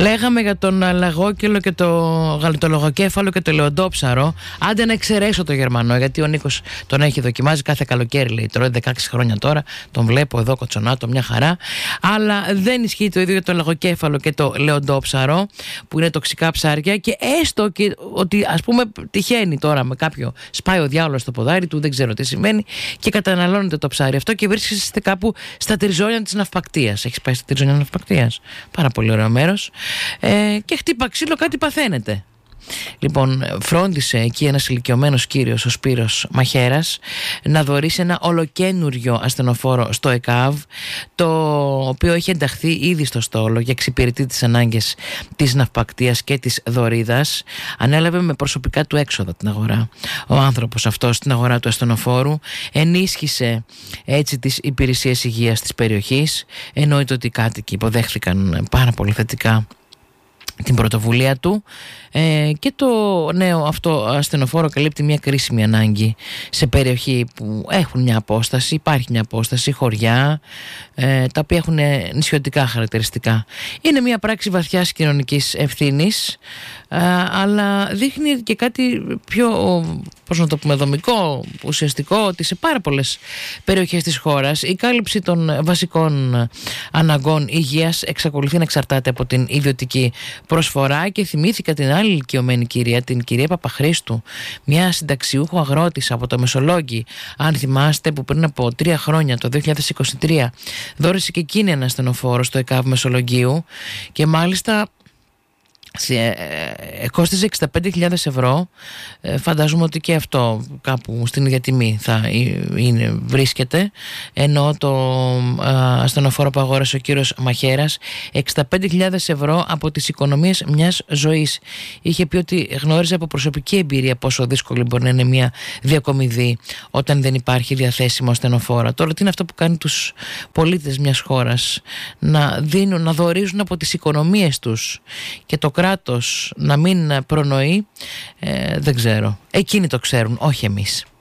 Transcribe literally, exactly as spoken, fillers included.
Λέγαμε για τον λαγόκυλο και το γαλακτολογοκέφαλο και το λεοντόψαρο. Άντε να εξαιρέσω το Γερμανό, γιατί ο Νίκος τον έχει δοκιμάζει κάθε καλοκαίρι, λέει. Τρώει δεκαέξι χρόνια τώρα, τον βλέπω εδώ κοτσονάτο, μια χαρά. Αλλά δεν ισχύει το ίδιο για το λαγοκέφαλο και το λεοντόψαρο, που είναι τοξικά ψάρια. Και έστω και ότι, ας πούμε, τυχαίνει τώρα με κάποιο, σπάει ο διάολος στο ποδάρι του, δεν ξέρω τι σημαίνει, και καταναλώνεται το ψάρι αυτό και βρίσκεσαι κάπου στα τριζόνια της ναυπακτίας. Έχεις πάει στα τριζόνια ναυπακτίας? Πάρα πολύ ωραίο μέρος. Ε, και χτύπα ξύλο, κάτι παθαίνεται. Λοιπόν, φρόντισε εκεί ένας ηλικιωμένος κύριος, ο Σπύρος Μαχαίρας, να δωρήσει ένα ολοκένουριο ασθενοφόρο στο ΕΚΑΒ, το οποίο έχει ενταχθεί ήδη στο στόλο και εξυπηρετεί τις ανάγκες της ναυπακτίας και της δωρίδας. Ανέλαβε με προσωπικά του έξοδα την αγορά ο άνθρωπος αυτός, την αγορά του ασθενοφόρου. Ενίσχυσε έτσι τις υπηρεσίες υγείας της περιοχής. Εννοείται ότι οι κάτοικοι υποδέχθηκαν πάρα πολύ θετικά την πρωτοβουλία του, ε, και το νέο αυτό ασθενοφόρο καλύπτει μια κρίσιμη ανάγκη σε περιοχή που έχουν μια απόσταση, υπάρχει μια απόσταση, χωριά, ε, τα οποία έχουν νησιωτικά χαρακτηριστικά. Είναι μια πράξη βαθιάς κοινωνικής ευθύνης, ε, αλλά δείχνει και κάτι πιο, πώς να το πούμε, δομικό, ουσιαστικό, ότι σε πάρα πολλές περιοχές της χώρας η κάλυψη των βασικών αναγκών υγείας εξακολουθεί να εξαρτάται από την ιδιωτική προσφορά. Και θυμήθηκα την άλλη ηλικιωμένη κυρία, την κυρία Παπαχρήστου, μια συνταξιούχο αγρότης από το Μεσολόγγι, αν θυμάστε, που πριν από τρία χρόνια, το δύο χιλιάδες είκοσι τρία, δώρισε και εκείνη ένα ασθενοφόρο στο ΕΚΑΒ Μεσολογγίου, και μάλιστα κόστιζε εξήντα πέντε χιλιάδες ευρώ. ε, Φαντάζομαι ότι και αυτό κάπου στην ίδια τιμή θα είναι, βρίσκεται. Ενώ το α, ασθενοφόρο που αγόρασε ο κύριος Μαχαίρας, εξήντα πέντε χιλιάδες ευρώ από τις οικονομίες μιας ζωής. Είχε πει ότι γνώριζε από προσωπική εμπειρία πόσο δύσκολη μπορεί να είναι μια διακομιδή όταν δεν υπάρχει διαθέσιμο ασθενοφόρο. Τώρα τι είναι αυτό που κάνει τους πολίτες μιας χώρας να δίνουν, να δωρίζουν από τις οικονομίες τους, και το κράτος να μην προνοεί, ε, δεν ξέρω. Εκείνοι το ξέρουν, όχι εμείς.